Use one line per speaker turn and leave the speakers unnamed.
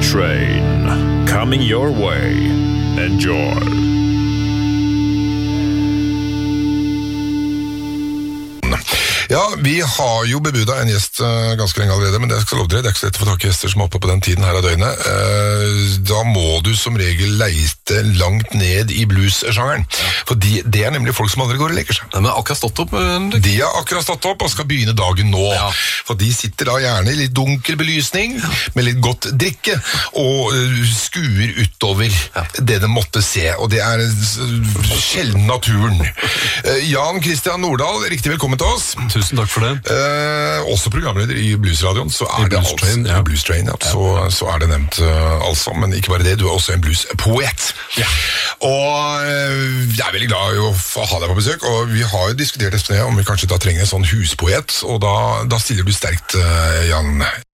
train coming your way. Enjoy.
Ja, vi har jo bebudet en gjest ganske lenge allerede, men det skal lov dere, det er ikke så lett å få tak i gjester som er oppe på den tiden her av døgnet. Da må du som regel leite langt ned i blues-sjangeren, for det er nemlig folk som aldri går og leker seg.
De har akkurat stått opp.
De har akkurat stått opp og skal begynne dagen nå, for de sitter da gjerne i litt dunkel belysning, med litt godt drikke, og skuer utover det de måtte se, og det er sjelden naturen. Jan Christian Nordahl, riktig velkommen til oss.
Tusen takk for det.
Også programleder i Bluesradioen, så er det Blues Train, så er det nevnt altså, men ikke bare det, du er også en bluespoet. Og jeg er veldig glad i å få ha deg på besøk, og vi har jo diskutert om vi kanskje da trenger en sånn huspoet, og da stiller du sterkt, Jan.